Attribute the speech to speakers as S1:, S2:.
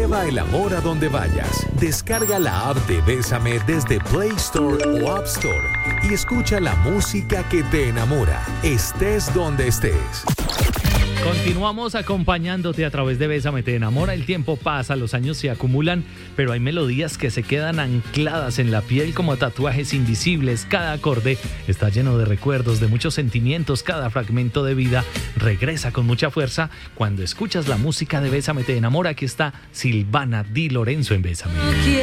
S1: Lleva el amor a donde vayas. Descarga la app de Bésame desde Play Store o App Store y escucha la música que te enamora, estés donde estés.
S2: Continuamos acompañándote a través de Bésame te enamora. El tiempo pasa, los años se acumulan, pero hay melodías que se quedan ancladas en la piel como tatuajes invisibles. Cada acorde está lleno de recuerdos, de muchos sentimientos. Cada fragmento de vida regresa con mucha fuerza cuando escuchas la música de Bésame te enamora. Aquí está Silvana Di Lorenzo en Bésame.